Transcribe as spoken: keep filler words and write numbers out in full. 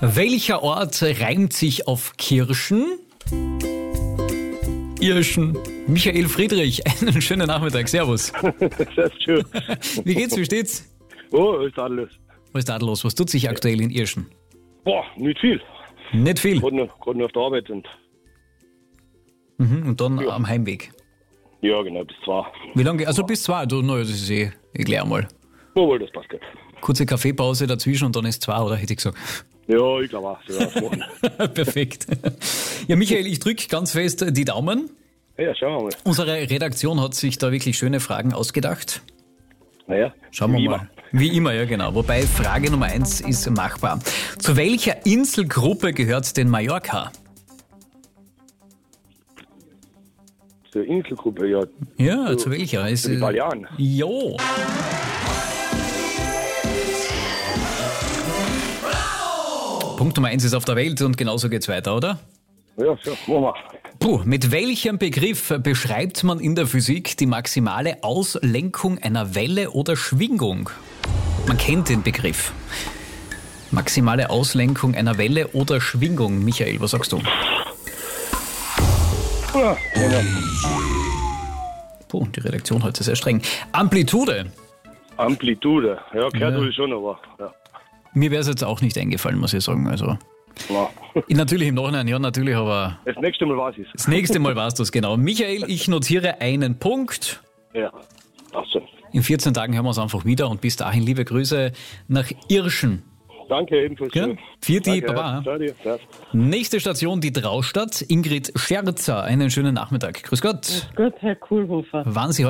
Welcher Ort reimt sich auf Kirschen? Irschen. Michael Friedrich, einen schönen Nachmittag. Servus. Sehr schön. Wie geht's, wie steht's? Oh, ist alles. Was ist da los? Was tut sich aktuell in Irschen? Boah, nicht viel. Nicht viel. Gerade noch, gerade noch auf der Arbeit und Mhm, und dann Ja. am Heimweg. ja, genau, bis zwei. Wie lange? Also bis zwei. Du, naja, das ist eh, ich klär mal. Jawohl, das passt nicht. Kurze Kaffeepause dazwischen und dann ist zwei, oder hätte ich gesagt? Ja, ich glaube auch. So machen. Perfekt. Ja, Michael, ich drücke ganz fest die Daumen. Ja, schauen wir mal. Unsere Redaktion hat sich da wirklich schöne Fragen ausgedacht. Naja, Schauen wir wie mal. immer. Wie immer, ja genau. Wobei Frage Nummer eins ist machbar. Zu welcher Inselgruppe gehört denn Mallorca? Zur Inselgruppe, ja. Ja, Zu- zu welcher? Ist, zu den Balearen. Jo. Punkt Nummer eins ist auf der Welt und genauso geht's weiter, oder? Ja, so, machen wir. Puh, mit welchem Begriff beschreibt man in der Physik die maximale Auslenkung einer Welle oder Schwingung? Man kennt den Begriff. Maximale Auslenkung einer Welle oder Schwingung. Michael, was sagst du? Ja, genau. Puh, die Redaktion heute sehr streng. Amplitude. Amplitude. Ja, gehört Ja. wohl schon, aber ja. Mir wäre es jetzt auch nicht eingefallen, muss ich sagen. Also Na. natürlich im Nachhinein, ja natürlich, aber Das nächste Mal weiß ich das nächste Mal warst du es genau. Michael, ich notiere einen Punkt. Ja, ach so. In vierzehn Tagen hören wir uns einfach wieder und bis dahin liebe Grüße nach Irschen. Danke ebenfalls. Ja? schön. Vierte Danke, Baba. ja. Ciao dir. Ja. Nächste Station, die Traustadt. Ingrid Scherzer, einen schönen Nachmittag. Grüß Gott. Gut, Herr Kohlhofer. Waren Sie